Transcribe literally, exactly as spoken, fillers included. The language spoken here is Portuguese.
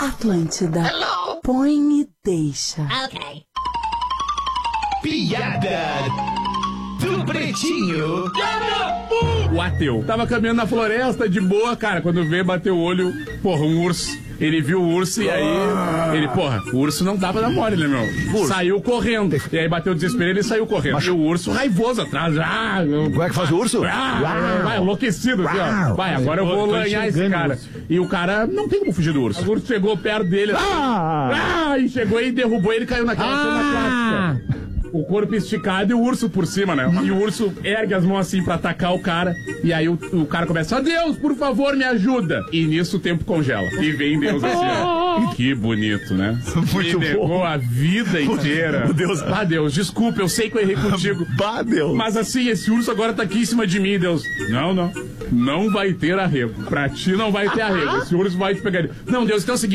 Atlântida. Hello. Põe e deixa. Ok. Piada do Pretinho. O ateu tava caminhando na floresta de boa, cara. Quando veio, bateu o olho, porra, um urso. Ele viu o urso e aí, ele, porra, o urso não dava na mole, né, meu? Urso. Saiu correndo. E aí bateu o desespero e ele saiu correndo. Mas... E o urso raivoso atrás. Ah, como é que faz o urso? Ah, vai, enlouquecido, assim, ó. Vai, agora eu vou lanhar esse cara. E o cara não tem como fugir do urso. O urso chegou perto dele. Ah! Ah, e chegou e derrubou ele e caiu naquela cama ah! clássica. O corpo esticado e o urso por cima, né? E o urso ergue as mãos assim pra atacar o cara. E aí o, o cara começa, ó Deus, por favor, me ajuda. E nisso o tempo congela. E vem Deus assim, ó. Que bonito, né? Muito me negou bom. a vida inteira. Meu Deus. Ah, Deus, desculpa, eu sei que eu errei contigo. Bah, Deus. Mas assim, esse urso agora tá aqui em cima de mim, Deus. Não, não. Não vai ter arrego. Pra ti não vai ter arrego. Esse urso vai te pegar. Não, Deus, então é o seguinte.